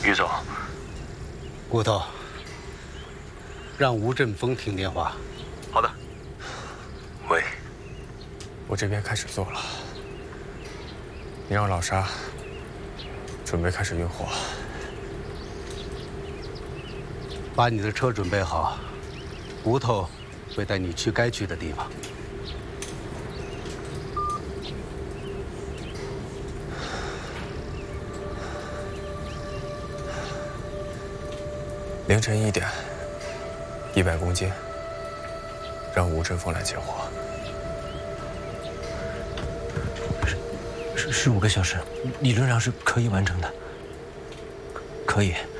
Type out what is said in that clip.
于总， 骨头，让吴振峰听电话。 好的。喂， 我这边开始做了。你让老沙准备开始运货。 把你的车准备好，骨头会带你去该去的地方。 凌晨1点，100公斤，让吴振峰来接货。 15个小时，理论上是可以完成的。可以。